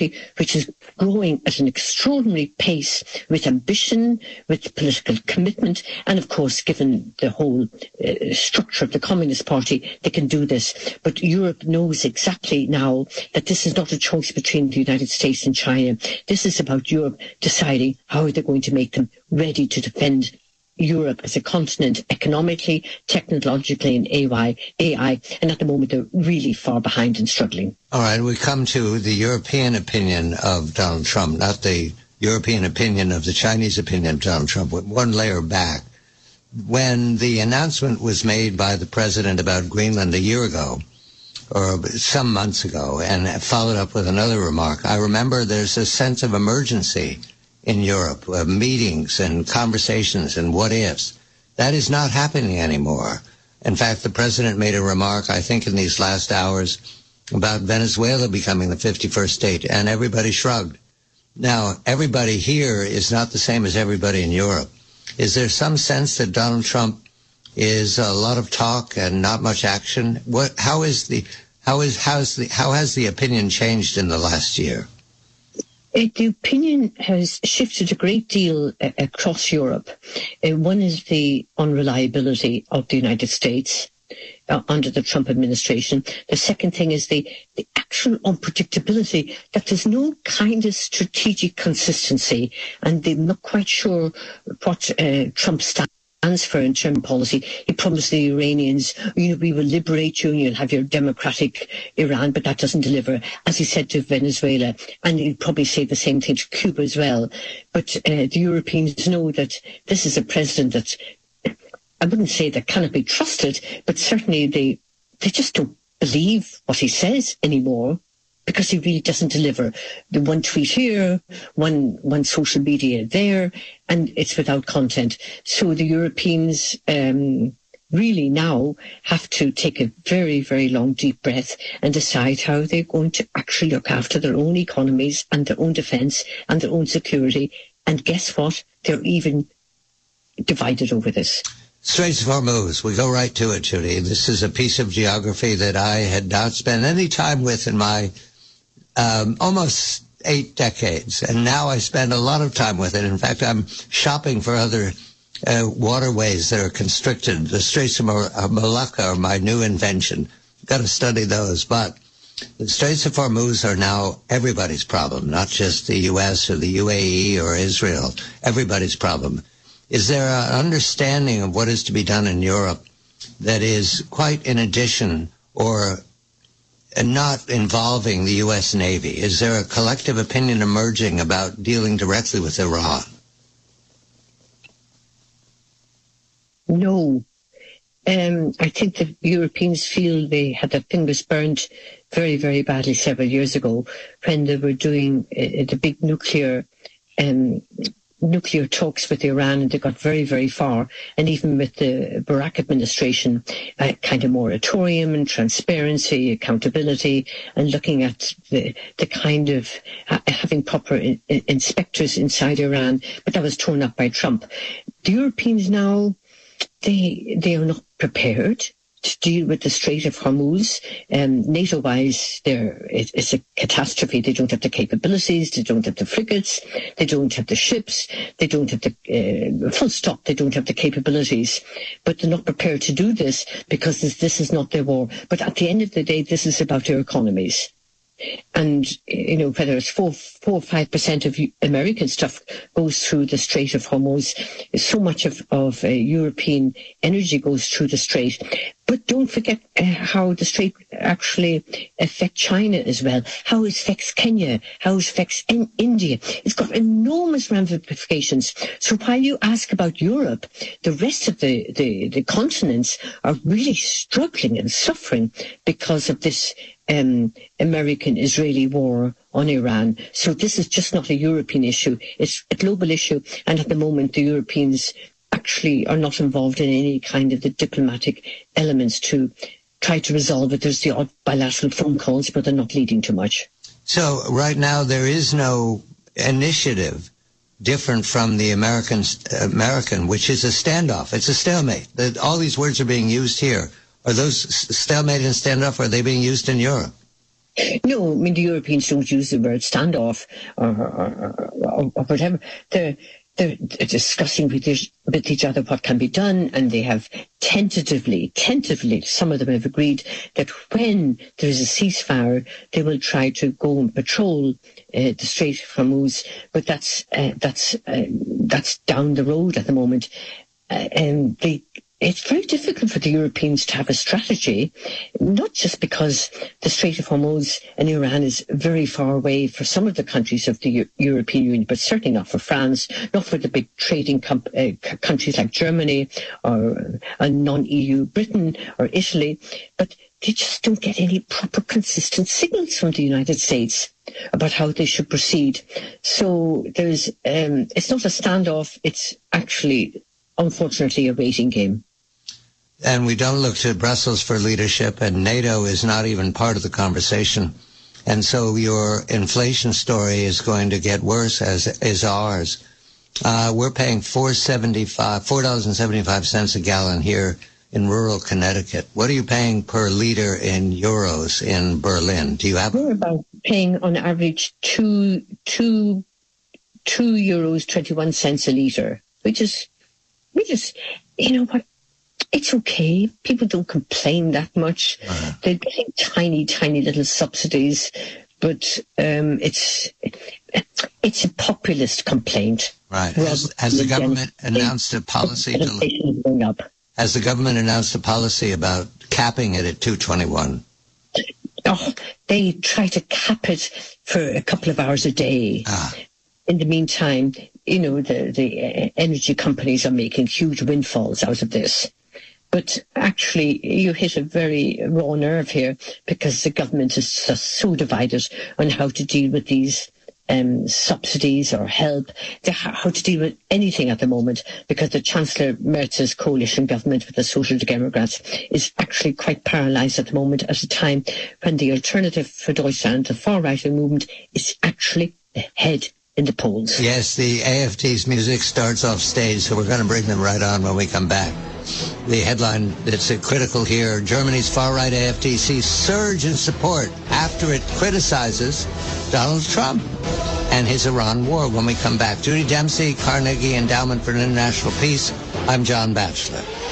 which is growing at an extraordinary pace with ambition, with political commitment, and of course, given the whole structure of the Communist Party, they can do this. But Europe knows exactly now that this is not a choice between the United States and China. This is about Europe deciding how they're going to make them ready to defend Europe as a continent economically, technologically, and AI, and at the moment they're really far behind and struggling. All right, we come to the European opinion of Donald Trump, not the European opinion of the Chinese opinion of Donald Trump, one layer back. When the announcement was made by the president about Greenland a year ago, or some months ago, and followed up with another remark, I remember there's a sense of emergency in Europe, meetings and conversations and what-ifs. That is not happening anymore. In fact, the president made a remark, I think, in these last hours about Venezuela becoming the 51st state, and everybody shrugged. Now, everybody here is not the same as everybody in Europe. Is there some sense that Donald Trump is a lot of talk and not much action? How has the opinion changed in the last year? The opinion has shifted a great deal across Europe. One is the unreliability of the United States under the Trump administration. The second thing is the actual unpredictability, that there's no kind of strategic consistency, and they're not quite sure what Trump stands for in terms of policy. He promised the Iranians, we will liberate you and you'll have your democratic Iran, but that doesn't deliver, as he said to Venezuela, and he'd probably say the same thing to Cuba as well. But the Europeans know that this is a president that, I wouldn't say that cannot be trusted, but certainly they just don't believe what he says anymore, because he really doesn't deliver. The one tweet here, one social media there, and it's without content. So the Europeans really now have to take a very, very long, deep breath and decide how they're going to actually look after their own economies and their own defence and their own security. And guess what? They're even divided over this. Straits of Hormuz, we go right to it, Judy. This is a piece of geography that I had not spent any time with in my almost 8 decades, and now I spend a lot of time with it. In fact, I'm shopping for other waterways that are constricted. The Straits of Malacca are my new invention. Got to study those. But the Straits of Hormuz are now everybody's problem, not just the U.S. or the UAE or Israel. Everybody's problem. Is there an understanding of what is to be done in Europe that is quite in addition or not involving the U.S. Navy? Is there a collective opinion emerging about dealing directly with Iran? No. I think the Europeans feel they had their fingers burnt very, very badly several years ago when they were doing the big nuclear talks with Iran, and they got very, very far. And even with the Barack administration, kind of moratorium and transparency, accountability, and looking at the kind of having proper inspectors inside Iran. But that was torn up by Trump. The Europeans now, they are not prepared to deal with the Strait of Hormuz. NATO-wise, it's a catastrophe. They don't have the capabilities, they don't have the frigates, they don't have the ships, they don't have the, full stop, they don't have the capabilities. But they're not prepared to do this because this is not their war. But at the end of the day, this is about their economies. And, whether it's 4 or 5% of American stuff goes through the Strait of Hormuz, so much of European energy goes through the Strait. But don't forget how the Strait actually affects China as well, how it affects Kenya, how it affects India. It's got enormous ramifications. So while you ask about Europe, the rest of the continents are really struggling and suffering because of this American-Israeli war on Iran. So this is just not a European issue. It's a global issue. And at the moment, the Europeans actually are not involved in any kind of the diplomatic elements to try to resolve it. There's the odd bilateral phone calls, but they're not leading to much. So right now, there is no initiative different from the American, which is a standoff. It's a stalemate. All these words are being used here. Are those stalemate and standoff, are they being used in Europe? No, I mean, the Europeans don't use the word standoff or whatever. They're discussing with each other what can be done, and they have tentatively, some of them have agreed that when there is a ceasefire, they will try to go and patrol the Strait of Hormuz. But that's down the road at the moment. It's very difficult for the Europeans to have a strategy, not just because the Strait of Hormuz and Iran is very far away for some of the countries of the European Union, but certainly not for France, not for the big trading countries like Germany or a non-EU Britain or Italy, but they just don't get any proper consistent signals from the United States about how they should proceed. So it's not a standoff, it's actually, unfortunately, a waiting game. And we don't look to Brussels for leadership, and NATO is not even part of the conversation. And so your inflation story is going to get worse, as is ours. We're paying $4.75 a gallon here in rural Connecticut. What are you paying per liter in euros in Berlin? Do you have? We're about paying on average €2.21 a litre, which is, you know what? It's okay. People don't complain that much. Uh-huh. They're getting tiny little subsidies, but it's a populist complaint. Right. Has the government announced a policy Has the government announced a policy about capping it at 221? Oh, they try to cap it for a couple of hours a day. In the meantime, the energy companies are making huge windfalls out of this. But actually, you hit a very raw nerve here, because the government is so divided on how to deal with these subsidies or help, how to deal with anything at the moment, because the Chancellor Merz's coalition government with the Social Democrats is actually quite paralysed at the moment, at a time when the Alternative for Deutschland, the far-right movement, is actually ahead in the polls. Yes, the AFD's music starts off stage, so we're going to bring them right on when we come back. The headline that's critical here: Germany's far-right AFD sees surge in support after it criticizes Donald Trump and his Iran war. When we come back, Judy Dempsey, Carnegie Endowment for International Peace. I'm John Batchelor.